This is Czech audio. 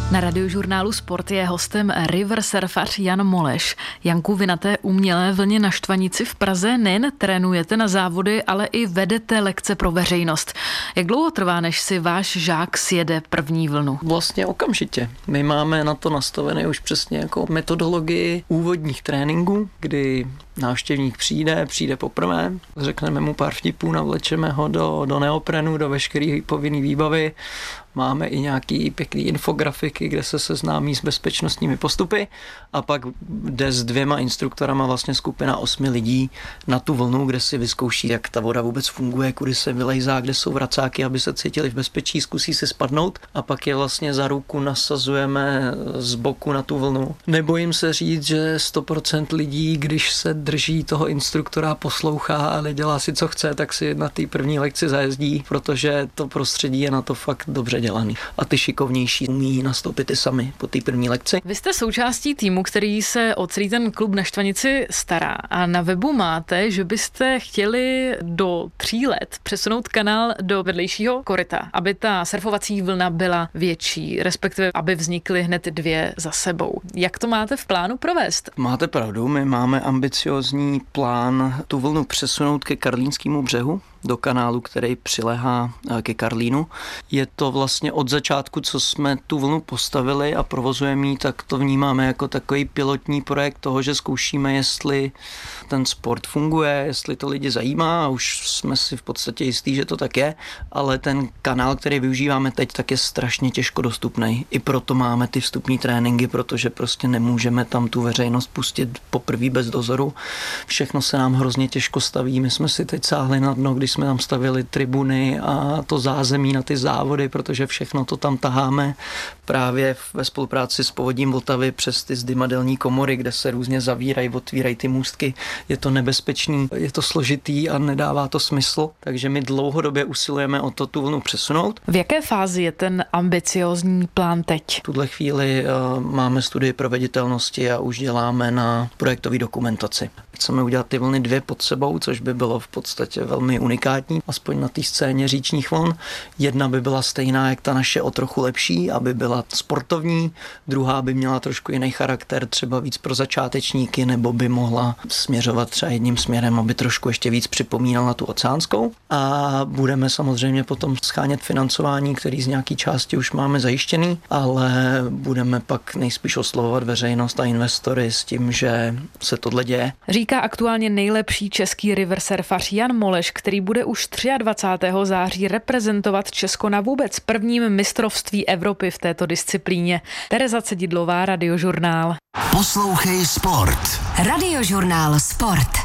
Na Radiožurnálu Sport je hostem river surfař Jan Moleš. Janku, vy na té umělé vlně na Štvanici v Praze nejen trénujete na závody, ale i vedete lekce pro veřejnost. Jak dlouho trvá, než si váš žák sjede první vlnu? Vlastně okamžitě. My máme na to nastavené už přesně jako metodologii úvodních tréninků, kdy návštěvník přijde poprvé, řekneme mu pár vtipů, navlečeme ho do neoprenu, do veškeré povinné výbavy. Máme i nějaký pěkný infografiky, kde se seznámí s bezpečnostními postupy a pak jde s 2 instruktorama vlastně skupina 8 lidí na tu vlnu, kde si vyzkouší, jak ta voda vůbec funguje, kudy se vylejzá, kde jsou vracáky, aby se cítili v bezpečí, zkusí si spadnout a pak je vlastně za ruku nasazujeme z boku na tu vlnu. Nebojím se říct, že 100% lidí, když se drží toho instruktora, poslouchá a nedělá si, co chce, tak si na té první lekci zajezdí, protože to prostředí je na to fakt dobře dělaný. A ty šikovnější umí nastoupit i sami po té první lekci. Vy jste součástí týmu, který se o celý ten klub na Štvanici stará a na webu máte, že byste chtěli do 3 let přesunout kanál do vedlejšího koryta, aby ta surfovací vlna byla větší, respektive aby vznikly hned 2 za sebou. Jak to máte v plánu provést? Máte pravdu, my máme ambiciózní plán tu vlnu přesunout ke Karlínskému břehu, do kanálu, který přiléhá ke Karlínu. Je to vlastně od začátku, co jsme tu vlnu postavili a provozujeme ji, tak to vnímáme jako takový pilotní projekt toho, že zkoušíme, jestli ten sport funguje, jestli to lidi zajímá a už jsme si v podstatě jistí, že to tak je, ale ten kanál, který využíváme teď, tak je strašně těžko dostupný. I proto máme ty vstupní tréninky, protože prostě nemůžeme tam tu veřejnost pustit poprvé bez dozoru. Všechno se nám hrozně těžko staví. My jsme si teď sáhli na dno, když jsme tam stavili tribuny a to zázemí na ty závody, protože všechno to tam taháme právě ve spolupráci s Povodím Vltavy přes ty zdymadelní komory, kde se různě zavírají, otvírají ty můstky. Je to nebezpečný, je to složitý a nedává to smysl, takže my dlouhodobě usilujeme o to tu vlnu přesunout. V jaké fázi je ten ambiciózní plán teď? V tuhle chvíli máme studii proveditelnosti a už děláme na projektové dokumentaci. Chceme udělat ty vlny 2 pod sebou, což by bylo v podstatě velmi unikátní, aspoň na té scéně říčních vln. Jedna by byla stejná, jak ta naše, o trochu lepší, aby byla sportovní, druhá by měla trošku jiný charakter, třeba víc pro začátečníky, nebo by mohla směřovat třeba jedním směrem, aby trošku ještě víc připomínala tu oceánskou. A budeme samozřejmě potom schánět financování, který z nějaký části už máme zajištěný, ale budeme pak nejspíš oslovovat veřejnost a investory s tím, že se tohle děje. Říká aktuálně nejlepší český river surfař Jan Moleš, který bude už 23. září reprezentovat Česko na vůbec prvním mistrovství Evropy v této disciplíně. Tereza Cedidlová, Radiožurnál. Poslouchej Sport. Radiožurnál Sport.